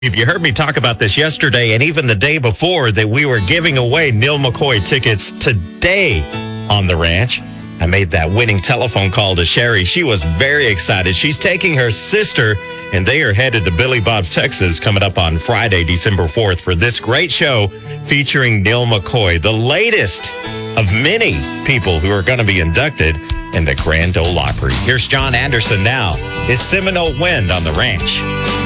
If you heard me talk about this yesterday and even the day before that we were giving away Neil McCoy tickets today on the ranch. I made that winning telephone call to Sherry. She was very excited. She's taking her sister and they are headed to Billy Bob's, Texas coming up on Friday, December 4th for this great show featuring Neil McCoy, the latest of many people who are going to be inducted in the Grand Ole Opry. Here's John Anderson now. It's Seminole Wind on the ranch.